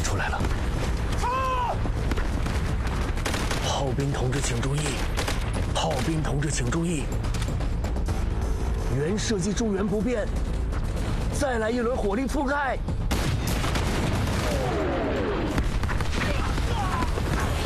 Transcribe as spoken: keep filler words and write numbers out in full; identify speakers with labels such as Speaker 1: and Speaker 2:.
Speaker 1: 出来了。炮兵同志请注意，炮兵同志请注意，原射击中原不变，再来一轮火力覆盖。